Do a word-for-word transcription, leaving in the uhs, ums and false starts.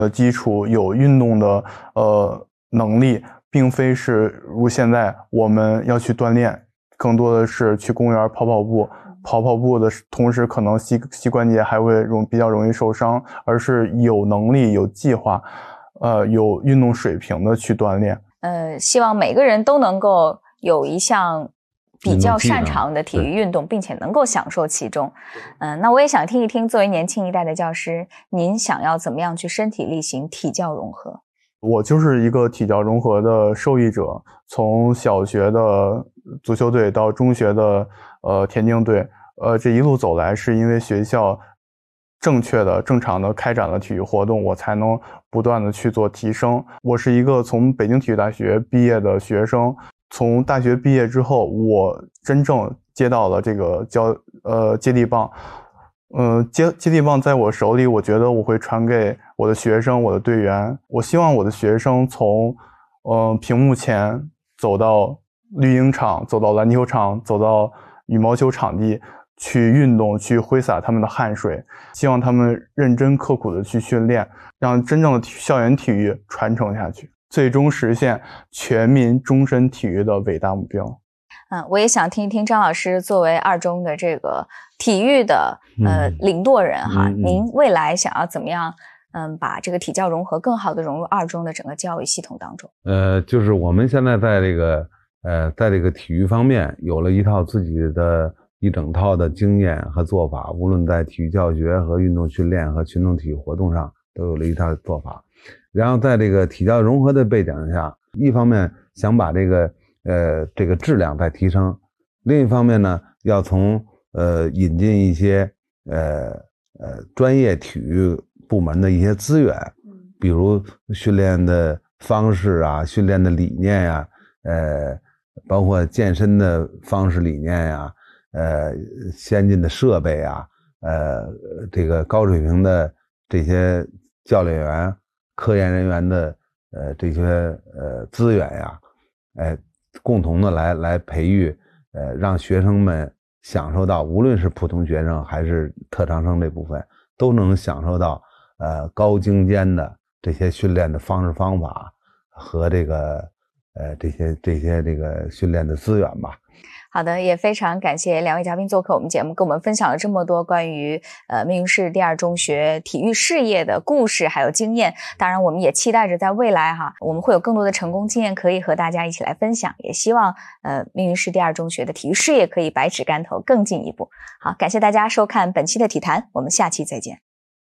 的基础，有运动的呃能力，并非是如现在我们要去锻炼，更多的是去公园跑跑步，跑跑步的同时可能膝膝关节还会容比较容易受伤，而是有能力、有计划，呃，有运动水平的去锻炼。 呃，希望每个人都能够有一项比较擅长的体育运动，并且能够享受其中。嗯、呃，那我也想听一听，作为年轻一代的教师，您想要怎么样去身体力行、体教融合？ 我就是一个体教融合的受益者，从小学的足球队到中学的呃田径队，呃，这一路走来是因为学校正确的、正常的开展了体育活动，我才能不断的去做提升。我是一个从北京体育大学毕业的学生，从大学毕业之后，我真正接到了这个教呃接力棒。呃，接接力棒在我手里，我觉得我会传给我的学生、我的队员。我希望我的学生从呃屏幕前走到绿茵场，走到篮球场，走到羽毛球场地去运动，去挥洒他们的汗水。希望他们认真刻苦的去训练，让真正的校园体育传承下去，最终实现全民终身体育的伟大目标。 嗯，我也想听一听张老师作为二中的这个体育的呃领舵人哈， 嗯嗯、 您未来想要怎么样嗯把这个体教融合更好的融入二中的整个教育系统当中？ 呃，就是我们现在在这个呃在这个体育方面有了一套自己的一整套的经验和做法，无论在体育教学和运动训练和群众体育活动上都有了一套做法。然后在这个体教融合的背景下，一方面想把这个呃，这个质量在提升，另一方面呢，要从呃引进一些呃呃专业体育部门的一些资源，比如训练的方式啊，训练的理念呀、啊，呃，包括健身的方式理念呀、啊，呃，先进的设备啊，呃，这个高水平的这些教练员、科研人员的呃这些呃资源呀、啊，哎。共同的来来培育，呃，让学生们享受到，无论是普通学生还是特长生这部分，都能享受到呃高精尖的这些训练的方式方法和这个呃这些这些这个训练的资源吧。 好的，也非常感谢两位嘉宾做客我们节目，跟我们分享了这么多关于呃密云市第二中学体育事业的故事还有经验。当然我们也期待着在未来哈，我们会有更多的成功经验可以和大家一起来分享，也希望呃密云市第二中学的体育事业可以百尺竿头更进一步。好，感谢大家收看本期的体坛，我们下期再见。